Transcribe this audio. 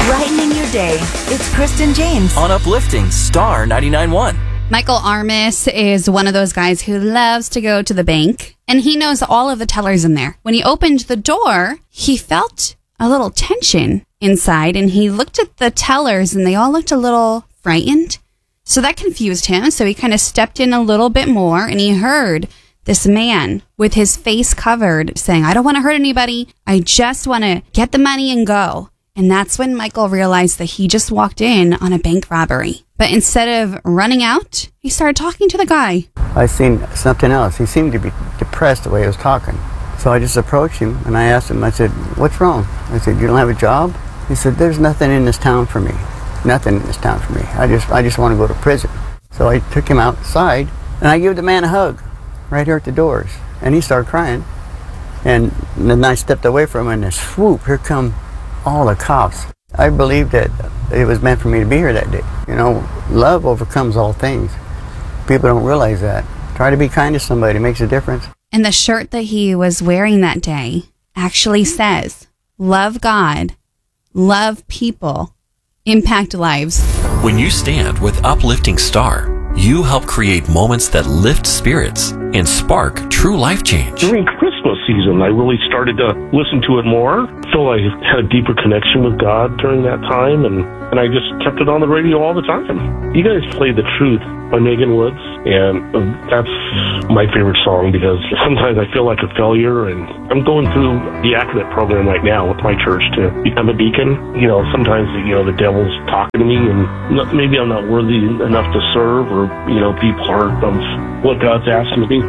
Brightening your day. It's Kristen James on Uplifting Star 99.1. Michael Armis is one of those guys who loves to go to the bank, and he knows all of the tellers in there. When he opened the door, he felt a little tension inside, and he looked at the tellers, and they all looked a little frightened. So that confused him, so he kind of stepped in a little bit more, and he heard this man with his face covered saying, "I don't want to hurt anybody. I just want to get the money and go." And that's when Michael realized that he just walked in on a bank robbery. But instead of running out, he started talking to the guy. I seen something else. He seemed to be depressed the way he was talking. So I just approached him and I asked him, I said, "What's wrong?" I said, "You don't have a job?" He said, "There's nothing in this town for me. Nothing in this town for me. I just want to go to prison." So I took him outside and I gave the man a hug right here at the doors. And he started crying. And then I stepped away from him and swoop, here come all the cops. I believe that it was meant for me to be here that day. You know, love overcomes all things. People don't realize that. Try to be kind to somebody. It makes a difference. And the shirt that he was wearing that day actually says, "Love God, love people, impact lives." When you stand with Uplifting Star, you help create moments that lift spirits and spark true life change. During Christmas season, I really started to listen to it more. I feel I had a deeper connection with God during that time, and I just kept it on the radio all the time. You guys played The Truth by Megan Woods, and that's my favorite song because sometimes I feel like a failure, and I'm going through the Accurate program right now with my church to become a deacon. You know, sometimes, the devil's talking to me, and maybe I'm not worthy enough to serve or, be part of what God's asking me.